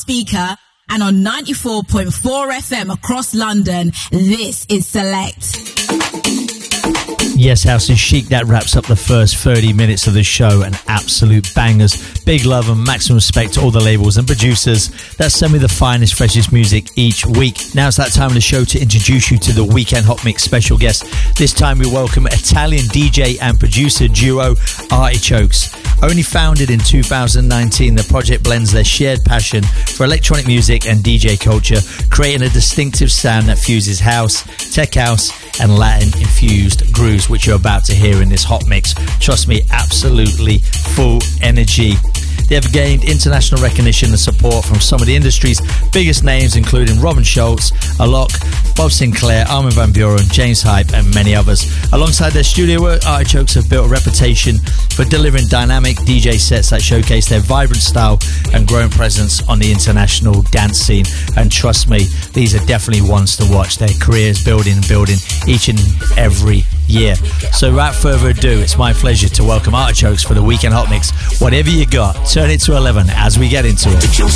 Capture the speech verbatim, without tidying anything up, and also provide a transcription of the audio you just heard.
speaker and on ninety-four point four F M across London. This is Select. Yes, House and Chic, that wraps up the first thirty minutes of the show, and absolute bangers. Big love and maximum respect to all the labels and producers that send me the finest, freshest music each week. Now it's that time of the show to introduce you to the Weekend Hot Mix special guest. This time we welcome Italian D J and producer duo Artichokes. Only founded in two thousand nineteen, the project blends their shared passion for electronic music and D J culture, creating a distinctive sound that fuses house, tech house and Latin-infused grooves, which you're about to hear in this hot mix. Trust me, absolutely full energy. They have gained international recognition and support from some of the industry's biggest names, including Robin Schultz, Alok, Bob Sinclair, Armin van Buuren, James Hype, and many others. Alongside their studio work, Artichokes have built a reputation for delivering dynamic D J sets that showcase their vibrant style and growing presence on the international dance scene. And trust me, these are definitely ones to watch. Their careers building and building each and every year. So without further ado, it's my pleasure to welcome Artichokes for the Weekend Hot Mix. Whatever you got, turn it to eleven as we get into it.